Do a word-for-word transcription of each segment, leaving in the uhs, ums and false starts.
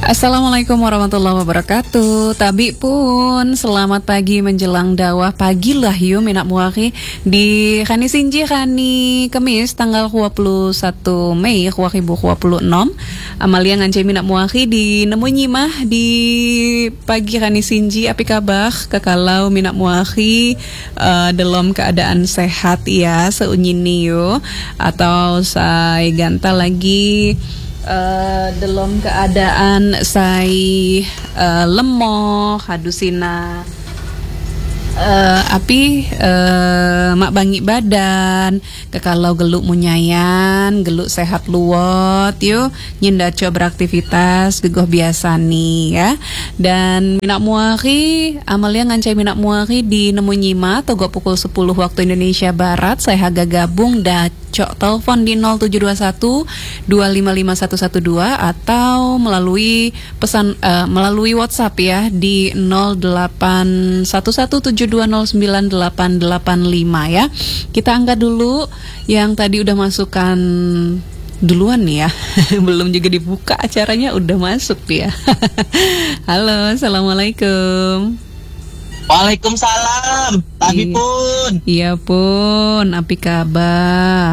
Assalamualaikum warahmatullahi wabarakatuh. Tabi pun selamat pagi menjelang dawah pagi lah yuk minak muaki di Khani Sinji Khani Kemis tanggal dua puluh satu Mei dua ribu dua puluh enam. Amalia ngancai minak muaki di nemu nyimah di pagi Khani Sinji api kabar kekalau minak muaki uh, dalam keadaan sehat ya seunyini yo atau saya ganta lagi Uh, dalam keadaan saya uh, lemoh, hadusina uh, api uh, mak bangi badan, kekalau geluk munyayan, geluk sehat luot, yuk nyendaco beraktivitas gegoh biasa nih ya. Dan minak muari, Amalia ngancai minak muari di nemu nyima togo pukul sepuluh waktu Indonesia Barat. Saya haga gabung dan cok telepon di nol tujuh dua satu dua lima lima satu satu dua atau melalui pesan uh, melalui WhatsApp ya di nol delapan satu satu tujuh dua nol sembilan delapan delapan lima ya. Kita angkat dulu yang tadi udah masukkan duluan nih ya. Belum juga dibuka acaranya udah masuk dia. Halo, assalamualaikum. Waalaikumsalam, Tapi pun. Iya pun, api kabar.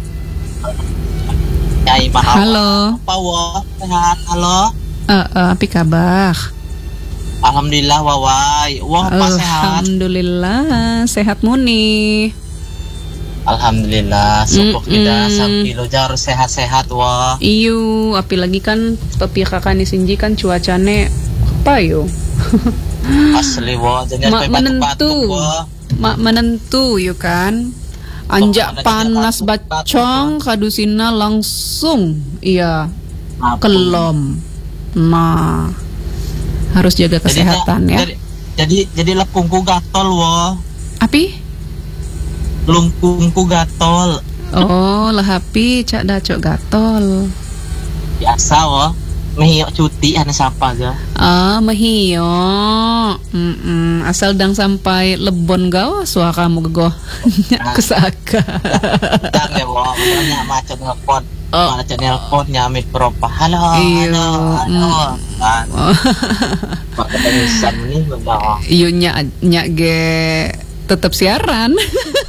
Nyai Mahawa. Halo. Apa wa? Sehat, halo. Eh, uh, uh, api kabar. Alhamdulillah wawai. Wah, apa sehat? Alhamdulillah, sehat muni. Alhamdulillah, syukur Mm-mm. kita sampai lo jar sehat-sehat wah. Iyo, api lagi kan pepihakakan disinji kan cuacane apa yo? Asli wah, jangan Mak sampai menentu, batuk-batuk wah. mak menentu yuk kan. Anjak Kok panas batuk-batuk, bacong kadusina langsung, iya Apa? kelom. Nah, harus jaga kesehatan jadi, ya. Jadi jadi, jadi lepungku gatol wah. Api? Lungkungku gatol. Oh, lah api cak dacok gatol. Biasa wah. Mehiyok cuti ane siapa aja. Ah, mehiyo. Mm-mm. Asal dang sampai lebon gawa suaramu gegoh. Kesaka. Dang ya wah, banyak macam nelpon. Oh. Macam nelpon nyamit beropa. Halo, Iyo. halo, halo. Kan. Oh. Pakai tulisan nih benda. Iyo nyak nyak ge tetap siaran.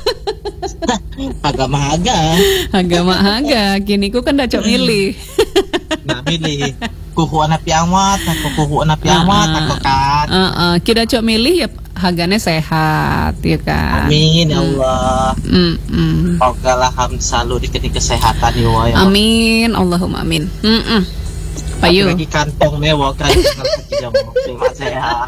Agak mahaga. Agama haga. Kini ku kan dacok milih. Nah pilih. Kuku anak piamat, aku kuku anak piamat, aku kan. Uh, uh, kita cok milih ya harganya sehat ya kan. Amin ya Allah. Mm, mm. Semoga lah ham selalu dikasih kesehatan ya Allah. Amin, Allahumma amin. Mm -mm. Payu. Lagi kantong mewah kan cuma sehat.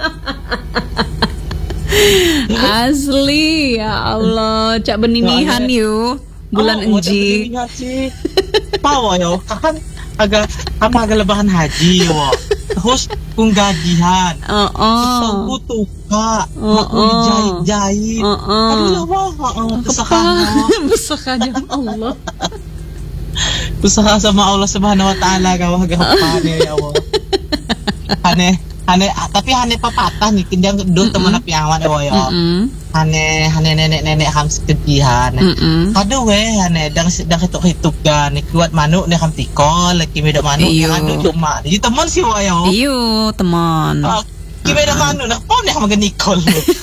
Asli ya Allah, cak benimihan yuk bulan Oh, enji. Pawa yo, kan agak kamu agak lebahan haji yo. Terus kung gajihan. Oh oh. Tunggu tuh kak, Oh, aku oh. dijahit-jahit. Oh, oh. Aduh lah wah, kesahan. Besok aja Allah. Usaha sama Allah Subhanahu Wa Taala kau agak apa nih ya Allah. Aneh, aneh, tapi aneh papatah nih, dia dulu teman api awan ya. Hane hane nenek-nenek ham sekedihan. Aduh weh hane dang dang hitung hitung gan kuat manuk nih ham tikol lagi beda manuk aduh cuma jadi teman sih wa yo. Iyo teman. Ah, ki beda manuk nak pon nih ham nikol.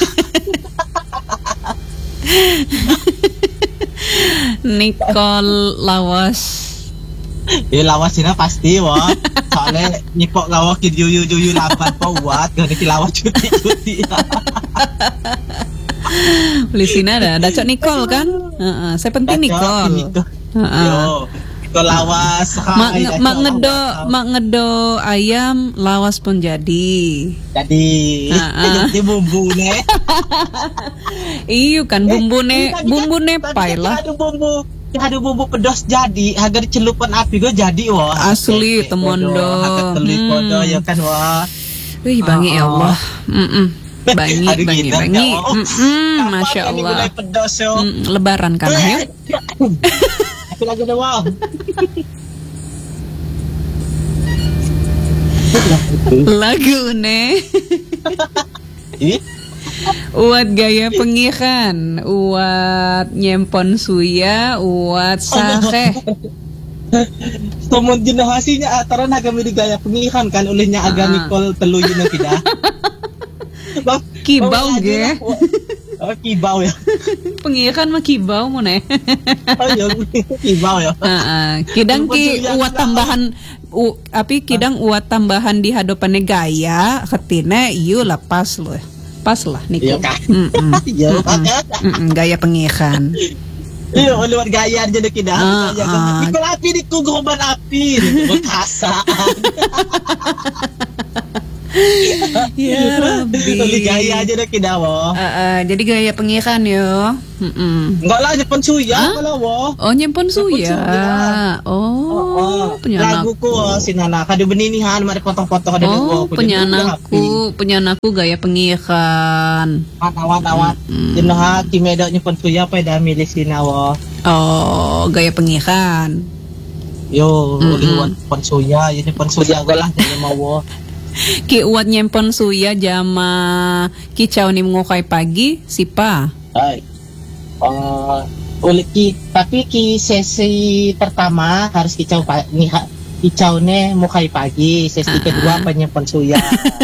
Nikol lawas. Ya lawasina pasti wah. Soalnya nyipok lawas ki juyu-juyu lapan buat gak di lawas cuti-cuti. Lisina ada, ada cok Nicole kan? Uh-uh. Saya penting Nicole. Uh-uh. Yo, itu lawas. Mak, nge, mak ngedo, mak ngedo ayam lawas pun jadi. Jadi, uh-uh. jadi bumbu nih. Iyo kan bumbu nih, bumbu nih pai lah. Ada bumbu, ada bumbu pedas jadi, harga dicelupan api gue jadi wah. Asli teman dong. Harga telik kodo ya kan wah. Wih bangi ya Allah. Mm-mm. Bangi, bangi, bangi. Mm-mm, Masya Allah. Mm, lebaran kan ya? Aku lagi ada wow. Lagu nih. Uat gaya pengiran, uat nyempon suya, uat sahe. Sumun jenuhasinya ataran kami digaya pengihan kan olehnya aga Ah. Nicole telu yun kita. Bang, Kibau bang, ge. aja lah. Oh, kibau ya. Pengikan mah kibau mo ne. Oh iya, kibau ya. Heeh. Kidang ki uat tambahan u, api kidang uat tambahan di hadapannya gaya ketina ieu lah pas loh. Pas lah niku. Iya kan. Mm-mm. Iya, Mm-mm. makanya. Mm-mm, gaya pengikan. Iya, lewat gaya aja deh kita. Ah, ah. Nikol api di kuguban api, di kasa. Ya Rabbi. Lebih gaya aja deh kita, wo. Eh, eh, jadi gaya pengikan yo. Mm-mm. Enggak lah, nyepon suya Hah? kalau wo. Oh nyimpen suya. suya. Oh, penyanak. Lagu ku sinana kade beninihan mari potong-potong kade Oh, penyanakku, penyanakku gaya pengikan. Awan awan. Mm. Jenaha kimedo nyepon suya pada milih sina wo. Oh, gaya pengikan. Yo, Mm-mm. liwat pon suya, ini pon suya gak lah jadi mau wo. Ki uat nyimpen suya jama kicau ni mengukai pagi sipa. Hai. Uh, oleh ki tapi ki sesi pertama harus kicau pa, nih kicau ne mukai pagi, sesi Ah. kedua penyimpan suya.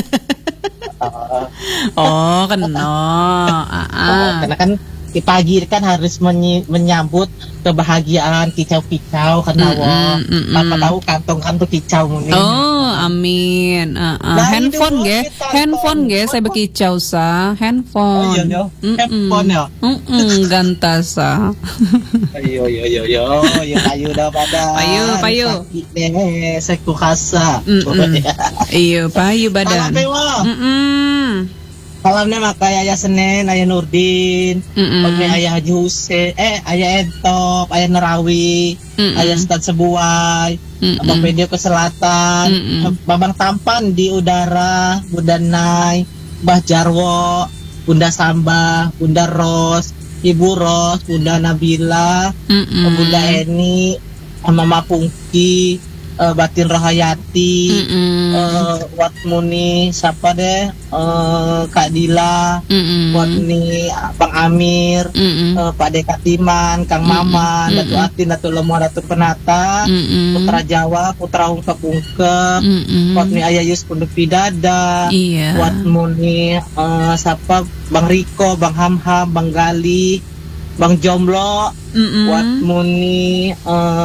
uh, Oh, kena. Ah, ah. Karena kan di pagi kan harus menyi- menyambut kebahagiaan kicau-kicau karena Mm-mm, wo mm-mm. apa tahu kantong-kantong kicau muni. Oh, amin. Ah, ah. Nah, handphone ini ge, wo, kita handphone nonton. ge saya bekicau sa, handphone. Oh, iya, iya. Mm-mm. Handphone, ya? Mm-mm, gantasa. Ayo yo yo yo yo payu dah badan. Payu, payu. Sakit deh, seku kasa. Mm-mm. Iya, payu Salam badan. pewa. Mm-mm. Salamnya maka ayah Senen, ayah Nurdin, Mm-mm. Oke ayah Haji Hussein, eh ayah Entop, ayah Nerawi, Mm-mm. ayah Stad Sebuai, Mm-mm. Abang Pedio ke selatan, Mm-mm. Babang Tampan di udara, Bunda Nai, Mbah Jarwo, Bunda Sambah, Bunda Ros, Ibu Ros, Bunda Nabila, Mm-mm. Bunda Eni, Mama Pungki, eh, Batin Rohayati, Mm-mm. eh, Wat Muni, siapa deh, eh, Kak Dila, Mm-mm. Wat Ni, Bang Amir, Mm-mm. eh, Pak Dekatiman, Kang Mm-mm. Maman, Mm-mm. Datu Atin, Datu Lemo, Datu Penata, Mm-mm. Putra Jawa, Putra Ungkep Ungkep, Mm-mm. Wat Ni Ayah Yus Punduk Pidada, Iya. Wat Muni, eh, siapa, Bang Riko, Bang Hamham, Bang Gali, Bang Jomblo, Mm-mm. Wat Muni,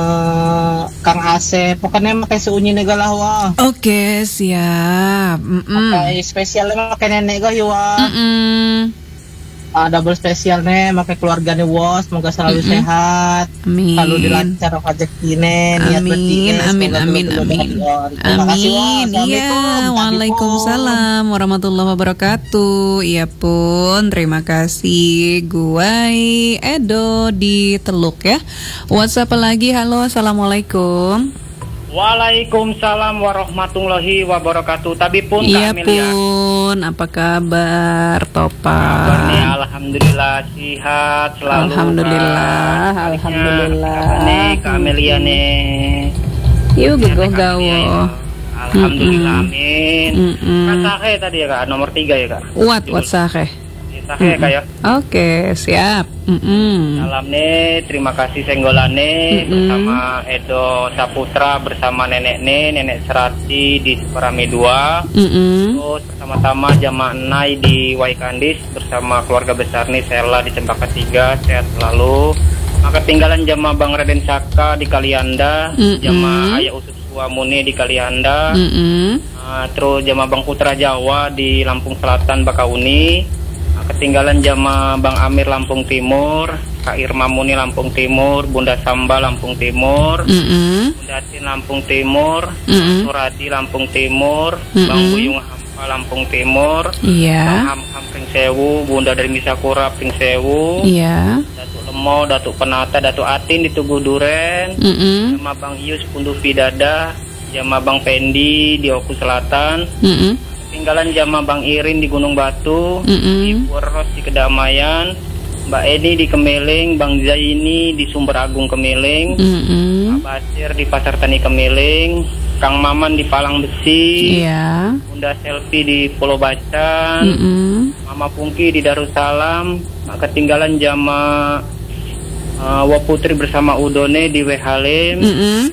eh, Kang Asep, pokoknya makai seunyi negala wah. Oke, siap. Mm-mm. Makai spesialnya makai nenek gue wah. Mm-mm. Ah, double spesialnya makai keluarganya wah. Semoga selalu Mm-mm. sehat. Amin. Kalau dilancar rezekine, niat Amin, bertiga. amin, amin, amin. Terima kasih wah. Amin. Iya, waalaikumsalam warahmatullahi wabarakatuh. Iya pun, terima kasih. Guai Edo di Teluk ya. WhatsApp lagi. Halo, assalamualaikum. Waalaikumsalam warahmatullahi wabarakatuh. Tapi pun Iya Kak Amelia. pun, apa kabar Topa? Kabarnya alhamdulillah sehat selalu. Alhamdulillah, Kak. alhamdulillah. Nih Kak Amelia nih. Yuk Ya, gegoh Kak Amelia, gawo. ya. Alhamdulillah Mm-mm. amin. Mm-mm. Kak Sahe tadi ya Kak, nomor tiga ya Kak. What what sake? Sahe Kak ya. Oke, siap. Mm-mm. Salam nih, terima kasih senggolane Mm-mm. bersama Edo Saputra bersama nenek nih, nenek Serati di Sukarame dua. Mm-mm. Terus bersama-sama jamaah Nai di Waikandis bersama keluarga besar nih Sela di Cempaka tiga, sehat selalu. Maka tinggalan jamaah Bang Raden Saka di Kalianda, Mm-mm. jamaah Ayah Usus Suamuni di Kalianda, Mm-mm. uh, terus jamaah Bang Putra Jawa di Lampung Selatan Bakauni. Nah, ketinggalan jamaah Bang Amir Lampung Timur, Kak Irma Muni Lampung Timur, Bunda Samba Lampung Timur, Mm-mm. Bunda Tin Lampung Timur, Mm-mm. Suradi Lampung Timur, Mm-mm. Bang Buyung Hampa Lampung Timur, Bang Iya. Ham Ham Pring Sewu, Bunda dari Misakura Pring Sewu, Iya. Datuk Lemo, Datuk Penata, Datuk Atin di Tugu Duren, Mm-mm. Jama Bang Ius Punduh Pidada, Jama Bang Pendi di Oku Selatan, Mm-mm. tinggalan Jama Bang Irin di Gunung Batu, Mm-mm. Ibu Ros di Kedamaian, Mbak Edi di Kemeling, Bang Zaini di Sumber Agung Kemeling, Mm-mm. Pak Basir di Pasar Tani Kemeling, Kang Maman di Palang Besi, Iya. Bunda Selfie di Pulau Bacan, Mm-mm. Mama Pungki di Darussalam, nah, ketinggalan Jama uh, Waputri bersama Udone di Wehalim, Mm-mm.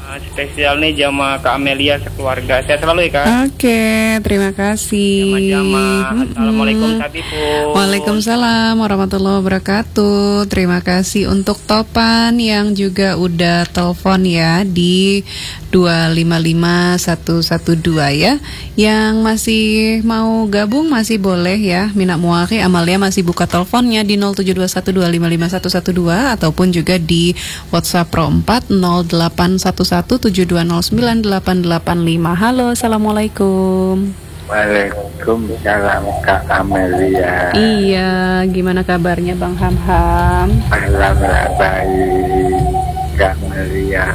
Uh, spesial nih jama Kak Amelia sekeluarga. Sehat selalu ya Kak. Oke, terima kasih. Jama-jama. Assalamualaikum Sabipun. Waalaikumsalam warahmatullahi wabarakatuh. Terima kasih untuk Topan yang juga udah telepon ya di dua lima lima satu satu dua ya. Yang masih mau gabung masih boleh ya. Minak Muaki Amalia masih buka teleponnya di nol tujuh dua satu dua lima lima satu satu dua ataupun juga di WhatsApp Pro empat nol delapan satu satu tujuh dua nol sembilan delapan delapan lima. Halo, assalamualaikum. Waalaikumsalam Kak Amelia. Iya, gimana kabarnya Bang Ham-Ham? Alhamdulillah baik Kak Amelia.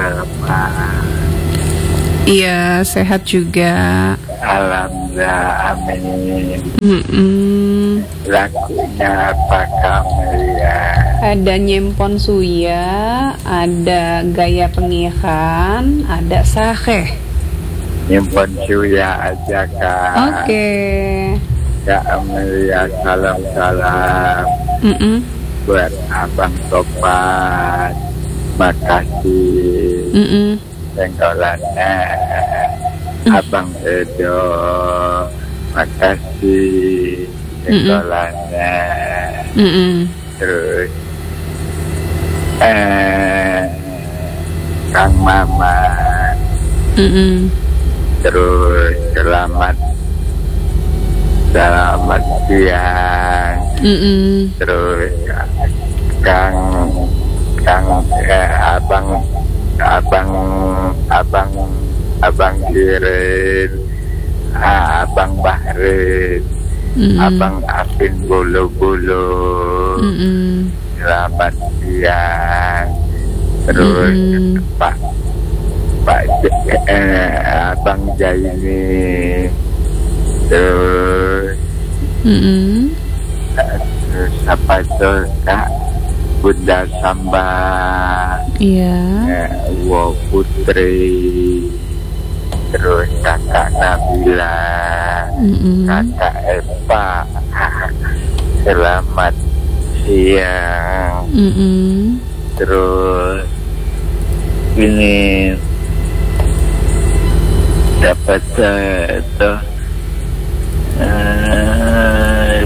Iya, sehat juga. Alhamdulillah, amin. Mm-mm. Lagunya apa Kak Amelia? Ada Nyempon Suya, ada Gaya Pengihan, ada Saheh. Nyempon Suya aja Kak. Oke. Kak Amelia, salam-salam Mm-mm. buat Abang Topan. Makasih. Mm-mm. Tenggolannya Abang Edo, makasih. Tenggolannya. Mm-mm. Terus eh Kang Mama. Mm-mm. Terus selamat selamat siang. Mm-mm. Terus Kang Kang eh, abang abang abang abang Kirin, ah, abang Bahrin, Mm-mm. abang Afin bulu-bulu. Mm-mm. Selamat siang. Terus Mm-mm. Pak Pak J- eh, abang Jaini. Terus Mm-mm. terus apa tuh Kak Bunda Samba, Iya. eh, Wo Putri, terus Kakak Nabila, Mm-mm. Kakak Eva. Selamat siang. Mm-mm. Terus ini dapat eh, tuh eh,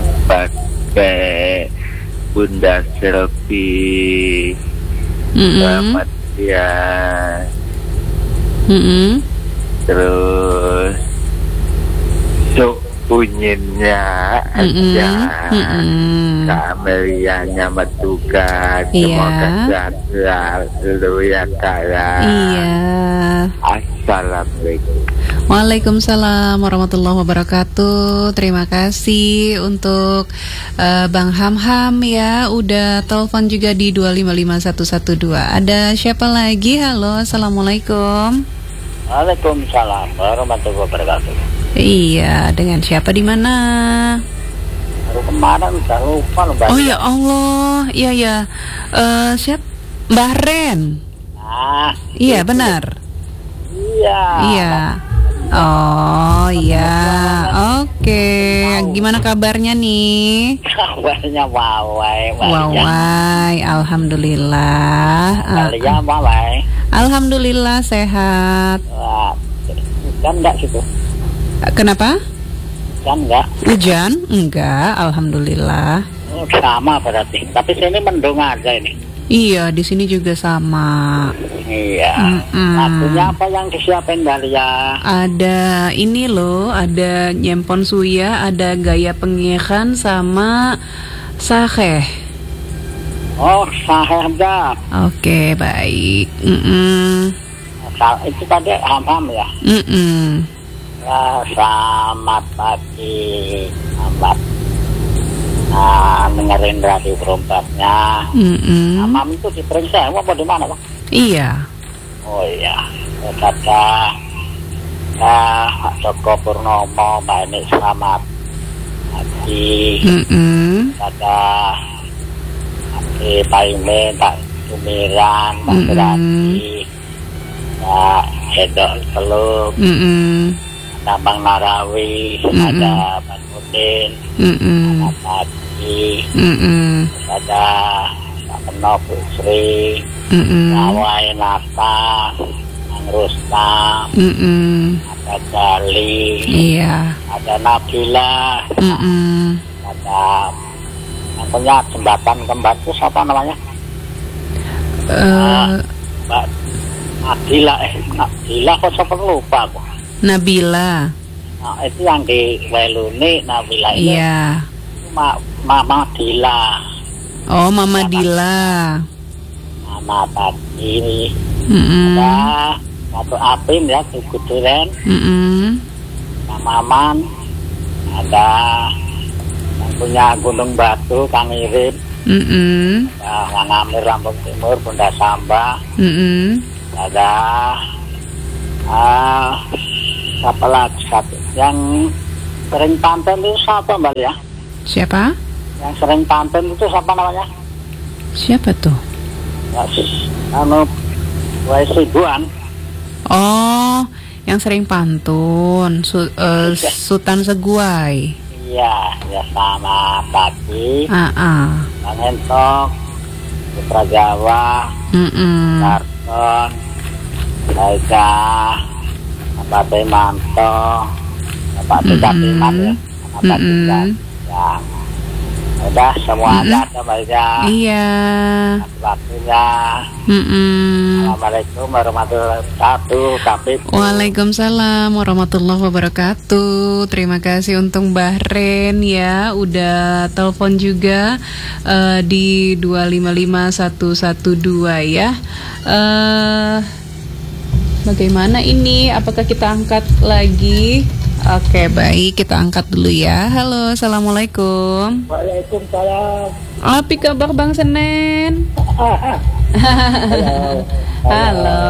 pakai Bunda Selfie. Mm-mm. Selamat siang. Mm-mm. Terus Cuk Unyinnya Mm-mm. aja. Mm-mm. Kak Amelianya Metugas. Iya. Semoga sehat selalu ya Kak ya. Iya. Assalamualaikum. Waalaikumsalam warahmatullahi wabarakatuh. Terima kasih untuk uh, Bang Ham-Ham ya, udah telepon juga di dua lima lima satu satu dua. Ada siapa lagi? Halo, assalamualaikum. Waalaikumsalam warahmatullahi wabarakatuh. Iya, dengan siapa di mana? Baru kemarin udah lupa loh. Oh ya Allah, iya ya. Uh, siap, Mbah Ren. Nah, Iya benar. iya. Iya. Oh iya, oke. Gimana kabarnya nih? Kabarnya wawai, Wawai, alhamdulillah. Kalian wawai. Alhamdulillah sehat. Wah, hujan enggak situ? Kenapa? Hujan enggak? Hujan? Enggak, alhamdulillah. Oh, sama berarti. Tapi sini mendung aja ini. Iya, di sini juga sama. Iya. Mm-mm. Lagunya apa yang disiapin Dahlia? Ada ini loh, ada Nyempon Suya, ada Gaya Pengihan sama Saheh. Oh, Saheh aja. Oke, baik. Mm-mm. Itu tadi Ham-Ham ya? Mm-mm. Ya, selamat pagi, selamat nah, dengerin radio berobatnya. Mm-mm. Mam itu di Pringsewu apa di mana, Pak? Iya. Oh iya, kata ya Pak Joko Purnomo, Mbak Eni selamat pagi. Mm-mm. Kata Pak Imin, Pak Sumiran, Pak Mm-mm. Berarti, Pak Edok Teluk, Mm-mm. ada Bang Narawi, Mm-mm. ada Bang Udin, Mm-mm. ada Padi, Mm-mm. ada Pak Peno Bu Sri, Mm-mm. Nawai Nata, Bang Rustam, Mm-mm. ada Gali, Iya. ada Nabila, Mm-mm. ada yang punya jembatan kembar itu siapa namanya? Eh, Mbak Nabila, eh Nabila kok sampai lupa kok. Nabila. Nah, itu yang di Weluni, Nabila itu Iya. Ma Mama Dila, Oh, Mama Dila. Mama Tati, Mm-mm. ada satu Apin ya, Tugu Duren, Mm-mm. Mama Maman, ada yang punya Gunung Batu, Kang Irin, Mm-mm. ada Kang Amir Lampung Timur, Bunda Samba, Mm-mm. ada ah siapa lagi satu yang sering pantun itu siapa Mbak ya? Siapa? Yang sering pantun itu siapa namanya? Siapa tuh? Ya, anu Wai Sibuan. Oh, yang sering pantun, Su- eh, Sultan Seguai. Iya, ya sama Tati, Ah, ah. Bang Entok, Putra Jawa, Mm-mm. Karton, Raika, Bapak Temanto, Bapak Tekapiman ya, Bapak Mm-mm. Tiga. Ya, udah semua ada baiknya. Iya. Waktunya. Mm-mm. Assalamualaikum warahmatullahi wabarakatuh. Tapi Waalaikumsalam warahmatullahi wabarakatuh. Terima kasih untuk Mbah Ren ya, udah telepon juga eh, di dua lima lima satu satu dua ya. Eh, bagaimana ini? Apakah kita angkat lagi? Oke, baik, kita angkat dulu ya. Halo, assalamualaikum. Waalaikumsalam. Apa kabar Bang Senen? Halo. Halo.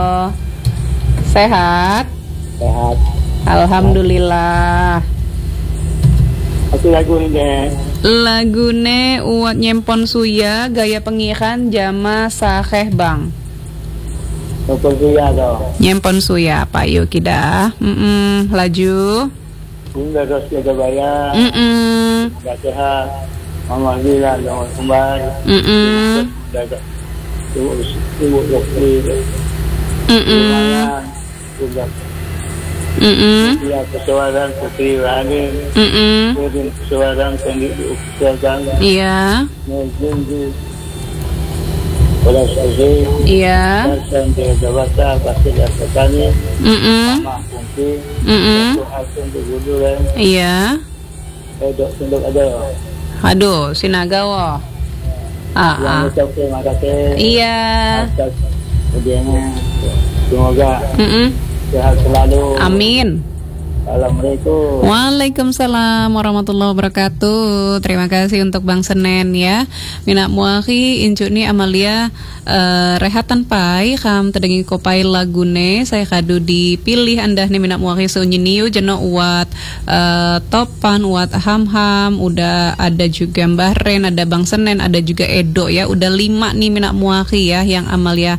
Sehat? Sehat. Alhamdulillah. Aku lagu ini. Lagune uat nyempon suya gaya pengiran jama sakeh Bang. Nukul suya dong. Nyempon suya apa yuk kita? Mm-mm, laju. Bunda terus jaga bayar. Mm-mm, Gak sehat. Mama bilang jangan kembali. mm-mm, Jaga. Ibu ibu dokter. mm-mm, Juga. mm-mm, Dia kesuaran putri Raden. mm-mm. Kemudian kesuaran sendiri usahakan. Iya, Mungkin di Bola Sasi. iya. Pasang dia jabatan pasti dia petani. Mm-mm, Mama kunci. mm-mm. Hasil di Guduran. Iya. Eh dok tunduk ada. Aduh, sinagawo. Ah, Yang ah. ucap terima kasih. Iya. Atas hadiahnya. Semoga Mm-mm. sehat selalu. Amin. Assalamualaikum. Waalaikumsalam warahmatullahi wabarakatuh. Terima kasih untuk Bang Senen ya. Mina muahi injuni Amalia uh, rehatan pai kam tedengi kopai lagune saya kadu dipilih andah nih mina muahi seunyiniu jeno uat uh, topan uat ham-ham udah ada juga Mbah Ren, ada Bang Senen, ada juga Edo ya. Udah lima nih mina muahi ya yang Amalia.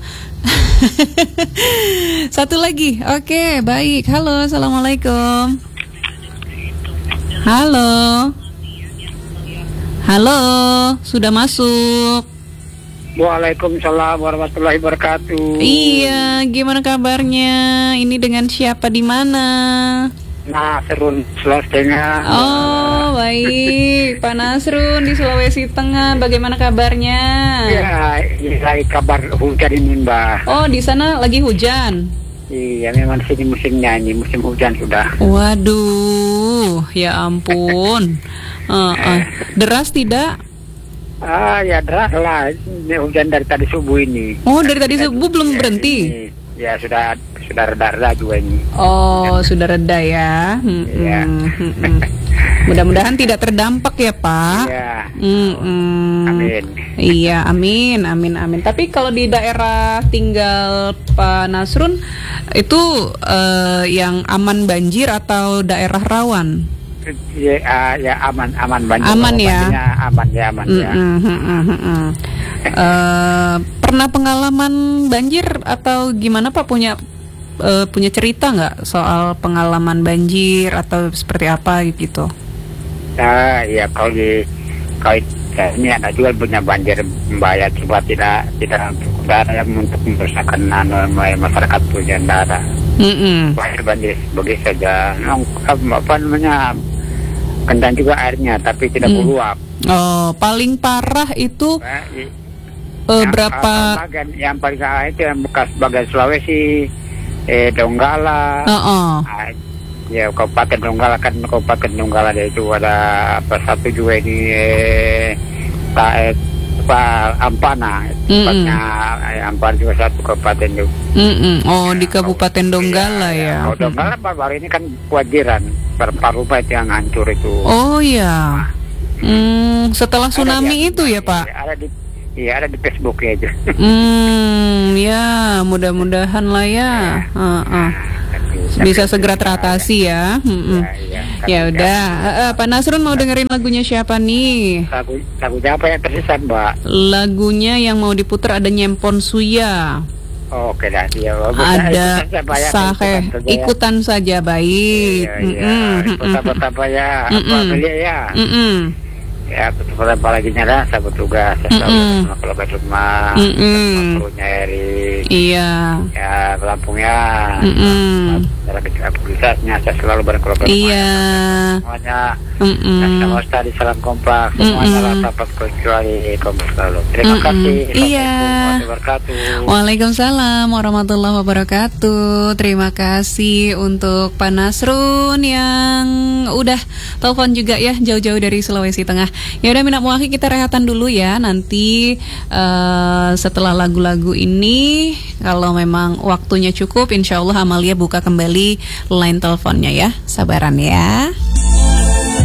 Satu lagi, oke, baik. Halo, assalamualaikum. Halo, halo, sudah masuk. Waalaikumsalam warahmatullahi wabarakatuh. Iya, gimana kabarnya? Ini dengan siapa di mana? Nasrun Sulawesi Tengah. Oh, baik, Pak Nasrun di Sulawesi Tengah. Bagaimana kabarnya? Ya, ini lagi kabar hujan ini Mbak. Oh, di sana lagi hujan. Iya, memang sini musimnya ini musim hujan sudah. Waduh, ya ampun. Uh, uh. Deras tidak? Ah, ya deras lah. Ini hujan dari tadi subuh ini. Oh, dari tadi subuh belum berhenti? Ini, ya sudah sudah reda-reda juga ini. Oh, sudah reda ya. Mm-mm, Iya. mm-mm. Mudah-mudahan tidak terdampak ya, Pak. Iya. Mm-mm. Amin. Iya, amin, amin, amin. Tapi kalau di daerah tinggal Pak Nasrun itu eh, yang aman banjir atau daerah rawan? Ya, ah, ya aman, aman banjir. Aman ya? Banjirnya aman ya, aman ya. Mm-mm, mm-mm, mm-mm. Eh, pernah pengalaman banjir atau gimana Pak, punya eh, punya cerita nggak soal pengalaman banjir atau seperti apa gitu? Ah, ya kalau di kalau ini ada juga punya banjir membayar coba tidak tidak cara yang untuk membersihkan anu masyarakat hujan darah. Mm-mm. Air banjir begitu saja. Apa namanya? Kendang juga airnya, tapi tidak Mm. meluap. Oh, paling parah itu Nah, i- eh, yang, berapa? uh, bagian, yang paling parah itu yang bekas bagian Sulawesi, eh, Donggala. Oh, Ah, ya Kabupaten Donggala kan Kabupaten Donggala itu ada apa satu juga ini eh, Pak Pak Ampana, tempatnya eh, Ampana juga satu kabupaten juga. Mm-mm. Oh, di Kabupaten Donggala ya. Kalau Donggala baru ini kan kewajiran berapa rumah itu yang hancur itu. Oh ya. Hmm, setelah Ada tsunami di- itu ya Pak. Ada di Iya ada di Facebook ya itu. Hmm, ya mudah-mudahan lah ya. Heeh. Bisa segera teratasi ya. Mm-mm. Ya, Ya udah, Eh, eh, Pak Nasrun mau dengerin lagunya siapa nih? Lagu lagunya apa yang tersisa Mbak? Lagunya yang mau diputar ada Nyempon Suya. Oh, oke dah dia. Oh, Ada ikutan saja, ya, Sahe, ikutan saja, ya. ikutan saja baik. Iya, iya. Mm-mm, mm-mm. Betapa ya, apa Mm-mm. beli ya? Mm-mm. Ya, betapa lagi nyala, sahabat tugas, saya selalu Mm-mm. sama kalau ke rumah, Mm-mm. perlunya Erik, Iya. ya Lampung ya, Mm-mm. dalam aktivitasnya saya selalu berkeluarga Iya. semuanya. Mm-mm. Nah, sama Ustaz di Salam Kompak, semuanya Mm-mm. lah dapat kecuali kompak selalu. Terima Mm-mm. kasih. Iya. Assalamualaikum warahmatullahi wabarakatuh. Waalaikumsalam warahmatullahi wabarakatuh. Terima kasih untuk Pak Nasrun yang udah telepon juga ya jauh-jauh dari Sulawesi Tengah. Ya udah Minat Muaki kita rehatan dulu ya. Nanti eh, setelah lagu-lagu ini kalau memang waktunya cukup insya Allah Amalia buka kembali line teleponnya ya. Sabaran ya.